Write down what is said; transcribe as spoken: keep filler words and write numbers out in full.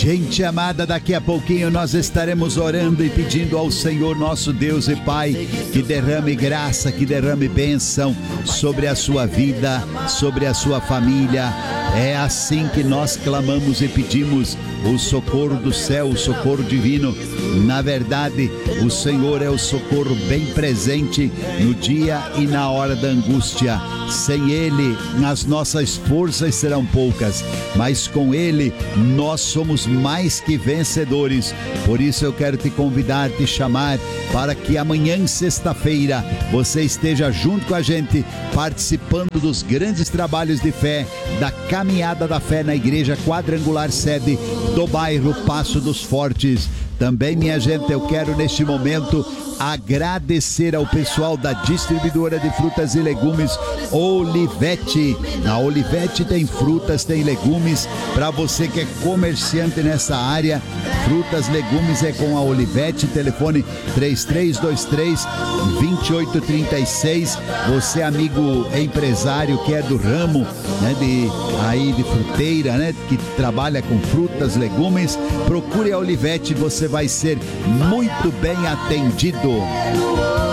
Gente amada, daqui a pouquinho nós estaremos orando e pedindo ao Senhor nosso Deus e Pai que derrame graça, que derrame bênção sobre a sua vida, sobre a sua família. É assim que nós clamamos e pedimos o socorro do céu, o socorro divino. Na verdade, o Senhor é o socorro bem presente no dia e na hora da angústia. Sem Ele, as nossas forças serão poucas, mas com Ele nós somos mais que vencedores. Por isso eu quero te convidar, te chamar para que amanhã, sexta-feira, você esteja junto com a gente, participando dos grandes trabalhos de fé, da Caminhada da Fé na Igreja Quadrangular Sede do bairro Passo dos Fortes. Também, minha gente, eu quero neste momento agradecer ao pessoal da distribuidora de frutas e legumes Olivete. Na Olivete tem frutas, tem legumes, para você que é comerciante nessa área, frutas, legumes é com a Olivete. Telefone três três dois três, dois oito três seis. Você, amigo empresário que é do ramo, né, de, aí de fruteira, né, que trabalha com frutas, legumes, procure a Olivete, você vai ser muito bem atendido.